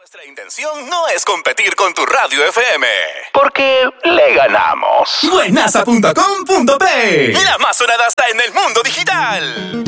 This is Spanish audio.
Nuestra intención no es competir con tu radio FM, porque le ganamos. Buenaza.com.p, la más sonada está en el mundo digital.